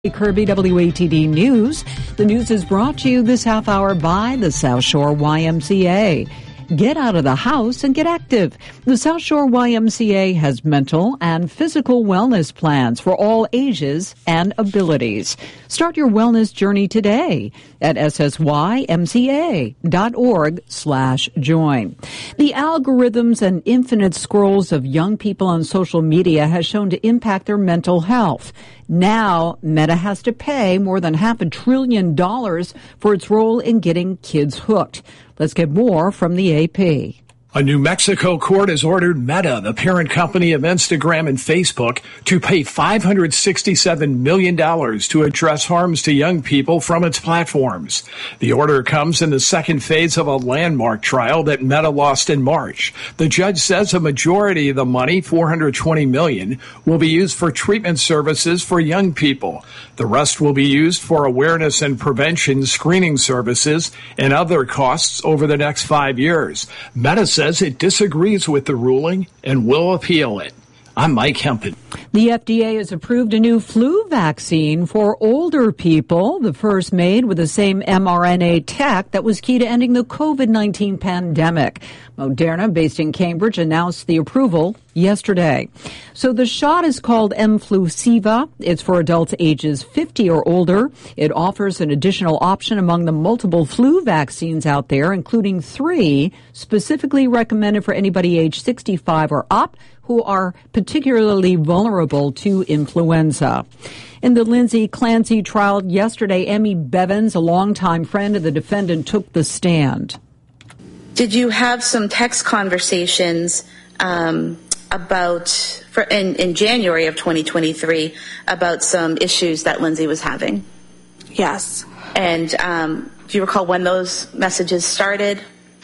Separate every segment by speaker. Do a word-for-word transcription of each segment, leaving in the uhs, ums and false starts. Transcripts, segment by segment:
Speaker 1: Kirby, W A T D News. The news is brought to you this half hour by the South Shore Y M C A. Get out of the house and get active. The South Shore Y M C A has mental and physical wellness plans for all ages and abilities. Start your wellness journey today at S S Y M C A dot org slash join. The algorithms and infinite scrolls of young people on social media has shown to impact their mental health. Now, Meta has to pay more than half a trillion dollars for its role in getting kids hooked. Let's get more from the A P.
Speaker 2: A New Mexico court has ordered Meta, the parent company of Instagram and Facebook, to pay five hundred sixty-seven million dollars to address harms to young people from its platforms. The order comes in the second phase of a landmark trial that Meta lost in March. The judge says a majority of the money, four hundred twenty million dollars, will be used for treatment services for young people. The rest will be used for awareness and prevention screening services and other costs over the next five years. Meta says it disagrees with the ruling and will appeal it. I'm Mike Hempen.
Speaker 1: The F D A has approved a new flu vaccine for older people, the first made with the same mRNA tech that was key to ending the COVID nineteen pandemic. Moderna, based in Cambridge, announced the approval yesterday. So the shot is called mFlusiva. It's for adults ages fifty or older. It offers an additional option among the multiple flu vaccines out there, including three specifically recommended for anybody age sixty-five or up who are particularly vulnerable to influenza. In the Lindsay Clancy trial yesterday, Emmy Bevins, a longtime friend of the defendant, took the stand.
Speaker 3: Did you have some text conversations um, about, for in, in January of twenty twenty-three, about some issues that Lindsay was having?
Speaker 4: Yes.
Speaker 3: And um, do you recall when those messages started?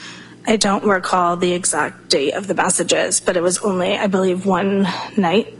Speaker 4: I don't recall the exact date of the messages, but it was only, I believe, one night.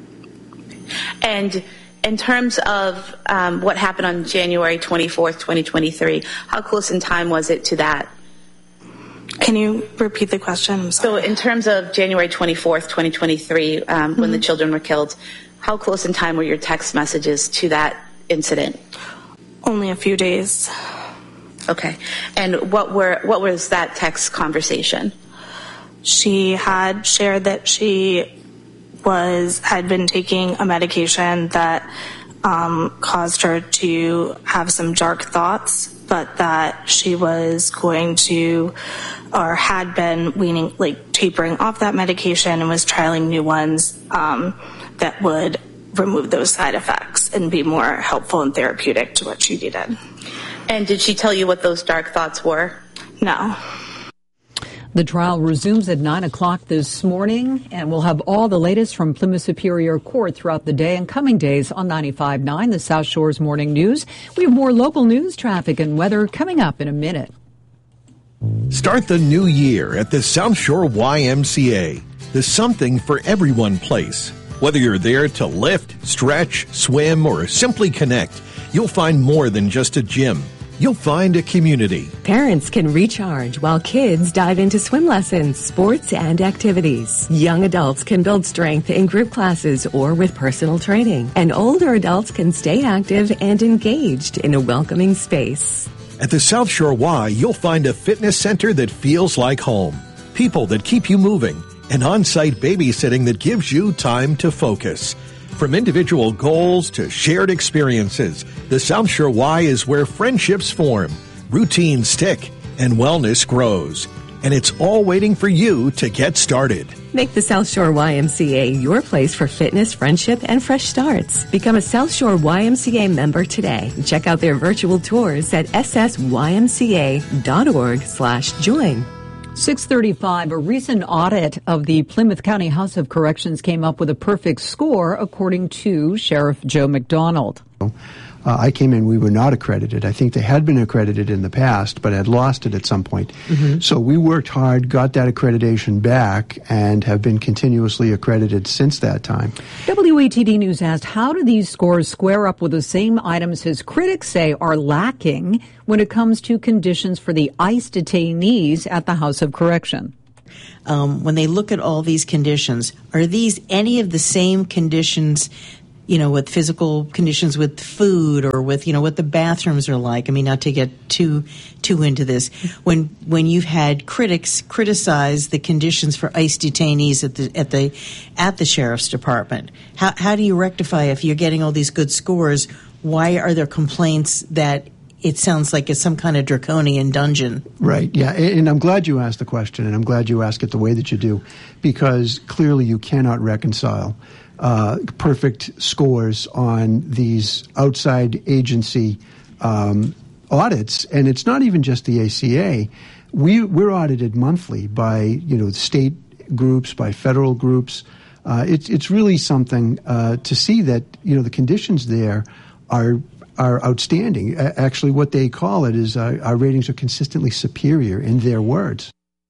Speaker 3: And in terms of um, what happened on January twenty-fourth, twenty twenty-three, how close in time was it to that?
Speaker 4: Can you repeat the question? I'm sorry.
Speaker 3: So in terms of January twenty-fourth, twenty twenty-three, um, mm-hmm. when the children were killed, how close in time were your text messages to that incident?
Speaker 4: Only a few days.
Speaker 3: Okay. And what were what was that text conversation?
Speaker 4: She had shared that she was had been taking a medication that um, caused her to have some dark thoughts, but that she was going to or had been weaning, like tapering off that medication and was trialing new ones um, that would remove those side effects and be more helpful and therapeutic to what she needed.
Speaker 3: And did she tell you what those dark thoughts were?
Speaker 4: No.
Speaker 1: The trial resumes at nine o'clock this morning, and we'll have all the latest from Plymouth Superior Court throughout the day and coming days on ninety-five point nine, the South Shore's Morning News. We have more local news, traffic, and weather coming up in a minute.
Speaker 5: Start the new year at the South Shore Y M C A, the Something for Everyone place. Whether you're there to lift, stretch, swim, or simply connect, you'll find more than just a gym. You'll find a community.
Speaker 6: Parents can recharge while kids dive into swim lessons, sports, and activities. Young adults can build strength in group classes or with personal training. And older adults can stay active and engaged in a welcoming space.
Speaker 5: At the South Shore Y, you'll find a fitness center that feels like home. People that keep you moving. And on-site babysitting that gives you time to focus. From individual goals to shared experiences, the South Shore Y is where friendships form, routines stick, and wellness grows. And it's all waiting for you to get started.
Speaker 6: Make the South Shore Y M C A your place for fitness, friendship, and fresh starts. Become a South Shore Y M C A member today. Check out their virtual tours at S S Y M C A dot org slash join.
Speaker 1: six thirty-five, a recent audit of the Plymouth County House of Corrections came up with a perfect score, according to Sheriff Joe McDonald.
Speaker 7: Uh, I came in, we were not accredited. I think they had been accredited in the past, but had lost it at some point. Mm-hmm. So we worked hard, got that accreditation back, and have been continuously accredited since that time.
Speaker 1: W A T D News asked, how do these scores square up with the same items his critics say are lacking when it comes to conditions for the ICE detainees at the House of Correction?
Speaker 8: Um, when they look at all these conditions, are these any of the same conditions you know, what physical conditions with food or with, you know, what the bathrooms are like. I mean, not to get too too into this. When when you've had critics criticize the conditions for ICE detainees at the at the at the sheriff's department, how how do you rectify if you're getting all these good scores? Why are there complaints that it sounds like it's some kind of draconian dungeon?
Speaker 7: Right, yeah, and I'm glad you asked the question, and I'm glad you ask it the way that you do, because clearly you cannot reconcile uh, perfect scores on these outside agency um, audits, and it's not even just the A C A. We, we're audited monthly by, you know, state groups, by federal groups. Uh, it's it's really something uh, to see that, you know, the conditions there are are outstanding. Actually, what they call it is uh, our ratings are consistently superior, in their words.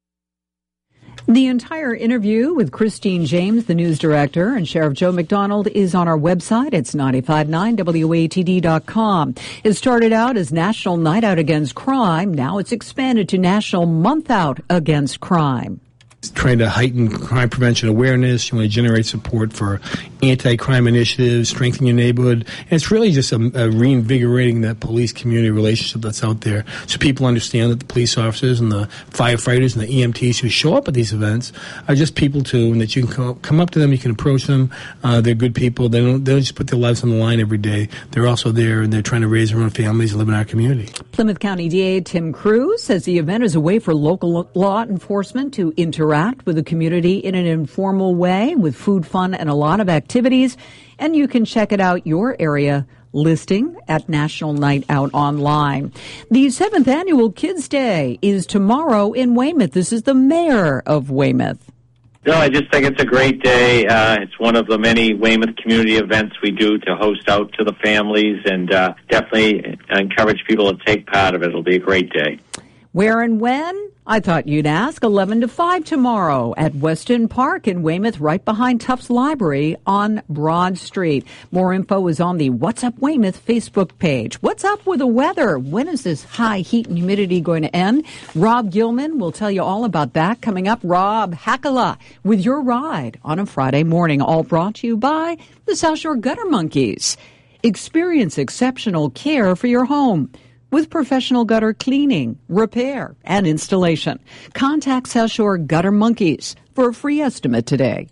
Speaker 1: The entire interview with Christine James, the news director, and Sheriff Joe McDonald is on our website. It's nine five nine W A T D dot com. It started out as National Night Out Against Crime. Now it's expanded to National Month Out Against Crime.
Speaker 9: Trying to heighten crime prevention awareness. You want to generate support for anti-crime initiatives, strengthen your neighborhood. And it's really just a, a reinvigorating that police-community relationship that's out there, so people understand that the police officers and the firefighters and the E M Ts who show up at these events are just people too, and that you can come, come up to them, you can approach them. Uh, they're good people. They don't, they don't just put their lives on the line every day. They're also there, and they're trying to raise their own families and live in our community.
Speaker 1: Plymouth County D A Tim Cruz says the event is a way for local law enforcement to interact with the community in an informal way with food, fun, and a lot of activities. And you can check it out, your area listing, at National Night Out Online. The seventh annual Kids Day is tomorrow in Weymouth. This is the mayor of Weymouth.
Speaker 10: No, I just think it's a great day. Uh, it's one of the many Weymouth community events we do to host out to the families, and uh, definitely encourage people to take part of it. It'll be a great day.
Speaker 1: Where and when? I thought you'd ask. eleven to five tomorrow at Weston Park in Weymouth, right behind Tufts Library on Broad Street. More info is on the What's Up Weymouth Facebook page. What's up with the weather? When is this high heat and humidity going to end? Rob Gilman will tell you all about that coming up. Rob Hackala with your ride on a Friday morning, all brought to you by the South Shore Gutter Monkeys. Experience exceptional care for your home with professional gutter cleaning, repair, and installation. Contact South Shore Gutter Monkeys for a free estimate today.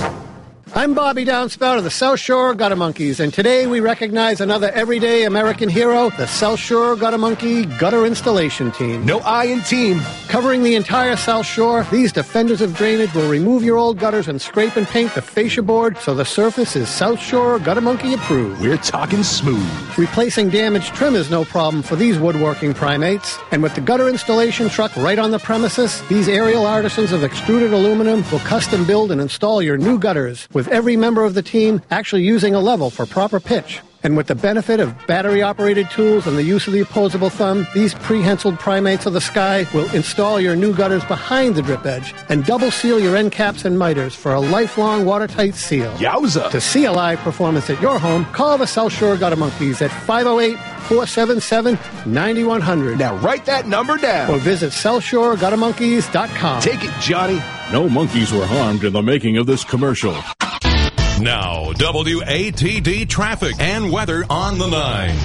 Speaker 11: I'm Bobby Downspout of the South Shore Gutter Monkeys, and today we recognize another everyday American hero, the South Shore Gutter Monkey Gutter Installation Team.
Speaker 12: No I in team.
Speaker 11: Covering the entire South Shore, these defenders of drainage will remove your old gutters and scrape and paint the fascia board so the surface is South Shore Gutter Monkey approved.
Speaker 12: We're talking smooth.
Speaker 11: Replacing damaged trim is no problem for these woodworking primates, and with the gutter installation truck right on the premises, these aerial artisans of extruded aluminum will custom build and install your new gutters, with every member of the team actually using a level for proper pitch. And with the benefit of battery-operated tools and the use of the opposable thumb, these prehensiled primates of the sky will install your new gutters behind the drip edge and double seal your end caps and miters for a lifelong watertight seal.
Speaker 12: Yowza!
Speaker 11: To see a live performance at your home, call the South Shore Gutter Monkeys at five oh eight, four seven seven, nine one zero zero.
Speaker 12: Now write that number down.
Speaker 11: Or visit south shore gutter monkeys dot com.
Speaker 12: Take it, Johnny.
Speaker 13: No monkeys were harmed in the making of this commercial.
Speaker 14: Now, W A T D traffic and weather on the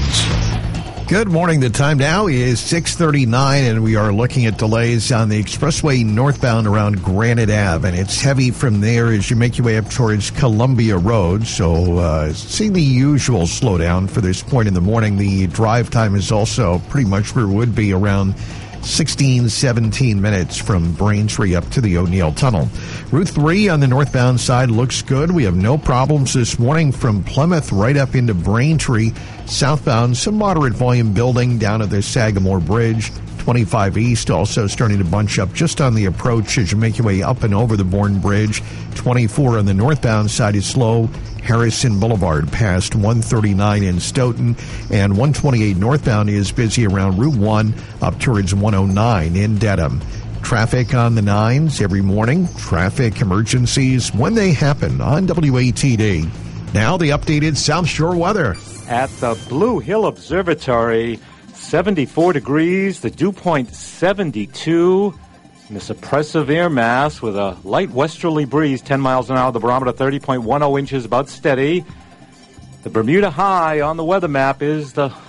Speaker 14: nines.
Speaker 5: Good morning. The time now is six thirty-nine, and we are looking at delays on the expressway northbound around Granite Ave, and it's heavy from there as you make your way up towards Columbia Road. So uh, seeing the usual slowdown for this point in the morning. The drive time is also pretty much where it would be, around sixteen, seventeen minutes from Braintree up to the O'Neill Tunnel. Route three on the northbound side looks good. We have no problems this morning from Plymouth right up into Braintree. Southbound, some moderate volume building down at the Sagamore Bridge. twenty-five East also starting to bunch up just on the approach as you make your way up and over the Bourne Bridge. twenty-four on the northbound side is slow. Harrison Boulevard past one thirty-nine in Stoughton, and one twenty-eight northbound is busy around Route one up towards one oh nine in Dedham. Traffic on the nines every morning. Traffic emergencies when they happen on W A T D. Now the updated South Shore weather.
Speaker 15: At the Blue Hill Observatory, seventy-four degrees, the dew point seventy-two. And this oppressive air mass with a light westerly breeze, ten miles an hour. The barometer thirty point one oh inches, about steady. The Bermuda high on the weather map is the